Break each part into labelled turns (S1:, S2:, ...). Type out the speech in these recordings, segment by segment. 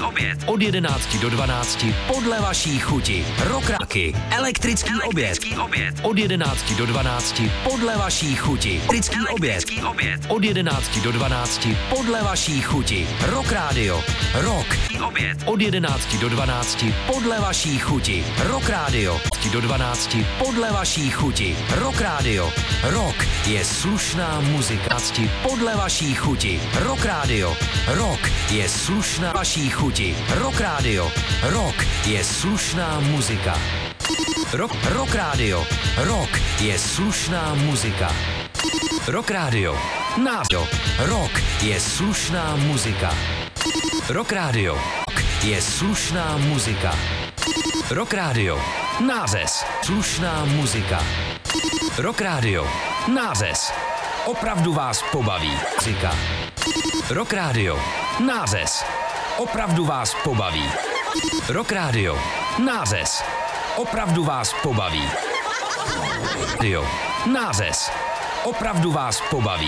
S1: oběd. Od 11 do 12 podle vaší chuti. Rokráky. Elektrický oběd. Od 11 do 12 podle vaší chuti. Elektrický oběd. Od 11 do 12 podle vaší chuti. Rock Radio. Rock. Od 11 do 12 podle vaší chuti. Rock Radio. Do 12 podle vaší chuti. Rock Radio. Rock je slušná muzika. Podle vaší chuti. Rock Radio. Rock je slušná vaší chuti. Rock Radio. Rock je slušná muzika. Rock Radio. Rock je slušná muzika. Rock Radio. Rock je slušná muzika. Rock Radio. Je slušná muzika. Rock Radio. Nářez. Slušná muzika. Rock Radio. Nářez. Opravdu vás pobaví. Muzika. Rock Radio. Nářez. Opravdu vás pobaví. Rock Radio. Nářez. Opravdu vás pobaví. Radio. Nářez. Opravdu vás pobaví.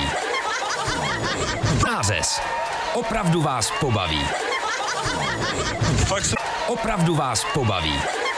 S1: Nářez. Opravdu vás pobaví. Opravdu vás pobaví.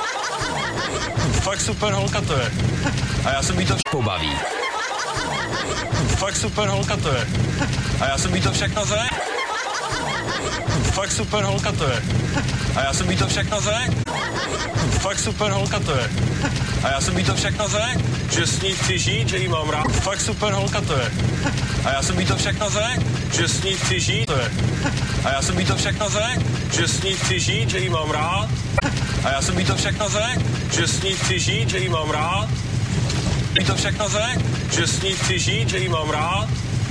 S2: Fakt super holka to je. A já jsem jí to
S1: pobaví.
S2: Fakt super holka to je. A já jsem jí to všechno ze. Fakt super holka to je. A já jsem jí to všechno ze. Fakt super holka to je. A já jsem jí to všechno ze. Že s ní chci žít, že jí mám rád. Fakt super holka to je. A já jsem jí to všechno ze. Že s ní chci žít, to je. A já jsem jí to všechno ze. Že s ní chci žít, že jí mám rád. A já jsem jí to všechno ze. Že s ní chci žít, že jí mám rád. Jí to všechno ze. Že s ní chci žít, že jí mám rád.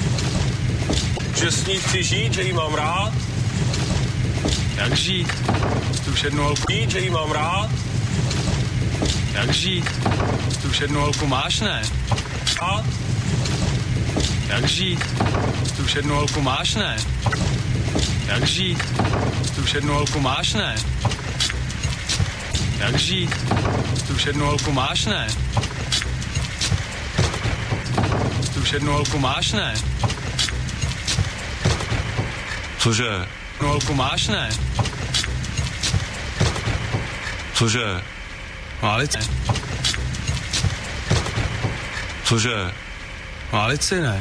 S2: Že s ní chci žít, že jí mám rád.
S3: Jak žít? Tu už jednu holku
S2: Žít, že jí mám rád.
S3: Jak žít? Tu už jednu holku máš, ne?
S2: A?
S3: Jak žít? Tu už jednu holku máš, ne? Jak žít? Tu už jednu holku máš, ne? Jak žít? Tu už jednu holku máš, ne? Tu už jednu holku máš, ne?
S2: Cože?
S3: Jednu holku máš, ne?
S2: Cože?
S3: Málici?
S2: Cože?
S3: Málici, ne?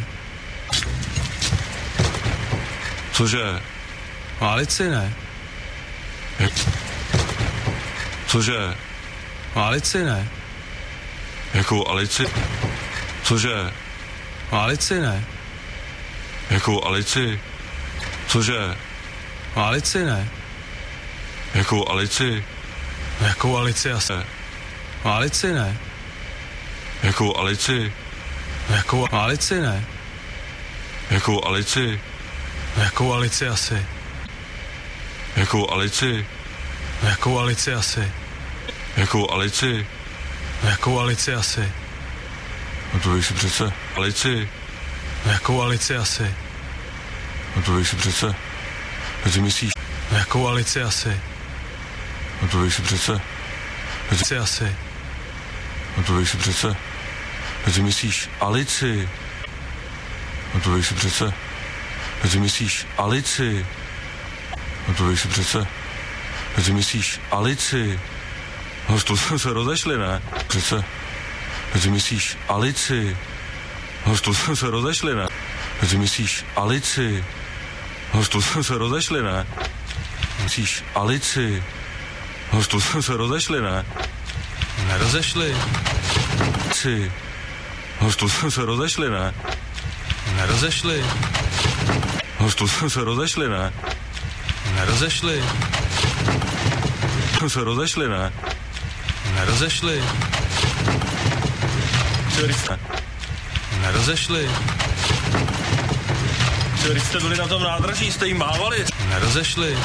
S2: Cože?
S3: Málici, ne?
S2: Cože?
S3: Málici, ne?
S2: Jakou Alici? Cože?
S3: Málici, ne?
S2: Jakou Alici? Cože?
S3: Málici, ne?
S2: Jakou Alici?
S3: Jakou Alici asi? Málici, ne?
S2: Jakou Alici?
S3: Jakou Málici, ne?
S2: Jakou Alici?
S3: Jakou Alici asi?
S2: Jakou Alici?
S3: Jakou Alici asi?
S2: Jakou Alici?
S3: Jakou Alici asi?
S2: No to víš si přece. Alici?
S3: Jakou Alici asi?
S2: No to víš si přece. Jak si myslíš?
S3: Jakou Alici asi?
S2: No to víš si přece.
S3: Alici asi?
S2: No to víš si přece. Jak si myslíš? Alici? No to víš si přece. Jak si myslíš? Alici? No to víš si přece. Jak si myslíš? Alici? No to jsme se rozešli, ne? Přece. Jak si myslíš? Alici? No to jsme se rozešli, ne? Jak si myslíš? Alici? No to jsme se rozešli, ne? Myslíš? Alici? No to jsme se rozešli, ne?
S3: Nerozešli.
S2: Alici? No to jsme se rozešli, ne?
S3: Nerozešli.
S2: No to jsme se rozešli, ne?
S3: Nerozešli.
S2: Jsme se rozešli, ne?
S3: Nerozešli. Nerozešli.
S2: Když jste byli na tom nádraží, jste jim mávali.
S3: Nerozešli.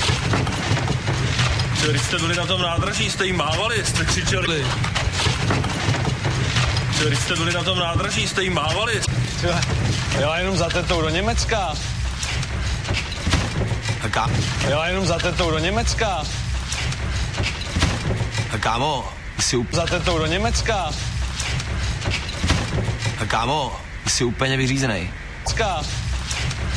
S2: Když jste byli na tom nádraží, jste jim mávali, jste křičeli. Když jste byli na tom nádraží, jste jim mávali.
S4: Jela jenom za tetou do Německa. Jela jenom za tetou do Německa.
S5: Kámo, jsi
S4: Za tetou do Německa.
S5: Kámo, jsi úplně vyřízený.
S4: Německa.